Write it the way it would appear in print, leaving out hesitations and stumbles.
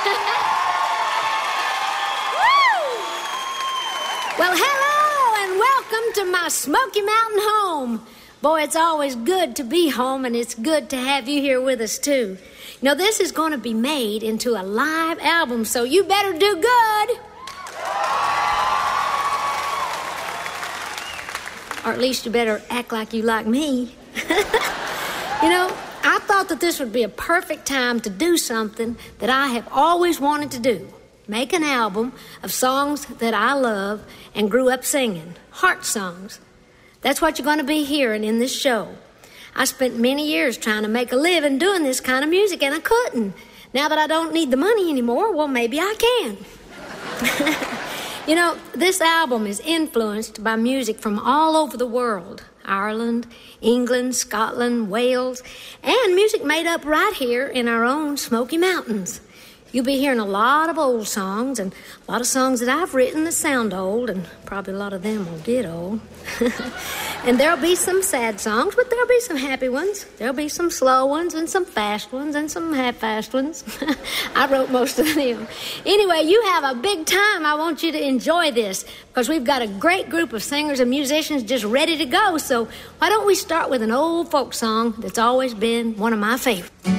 Well, hello and welcome to my Smoky Mountain home. Boy, it's always good to be home, and it's good to have you here with us, too. You know, this is going to be made into a live album, so you better do good. Or at least you better act like you like me. You know, I thought that this would be a perfect time to do something that I have always wanted to do. Make an album of songs that I love and grew up singing. Heart songs. That's what you're going to be hearing in this show. I spent many years trying to make a living doing this kind of music, and I couldn't. Now that I don't need the money anymore, well, maybe I can. You know, this album is influenced by music from all over the world. Ireland, England, Scotland, Wales, and music made up right here in our own Smoky Mountains. You'll be hearing a lot of old songs and a lot of songs that I've written that sound old, and probably a lot of them will get old. And there'll be some sad songs, but there'll be some happy ones. There'll be some slow ones and some fast ones and some half-fast ones. I wrote most of them. Anyway, you have a big time. I want you to enjoy this because we've got a great group of singers and musicians just ready to go. So why don't we start with an old folk song that's always been one of my favorites.